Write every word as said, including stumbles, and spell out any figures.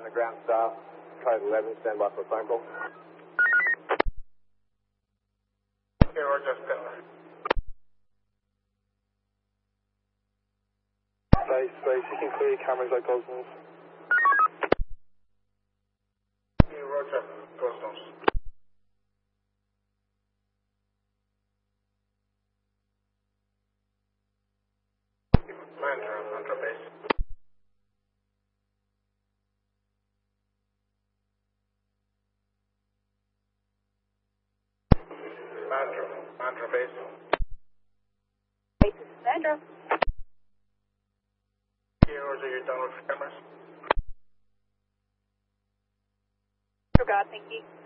on the ground staff. Code eleven, stand by for a phone call. Okay, Roger, stand by. Space, space, you can clear cameras like Gosnells. Okay, Roger, Gosnells. Mandra, Mandra base. Mandra, Mandra base. This is Sandra. Okay, Roger, you're done with cameras? Oh God, thank you.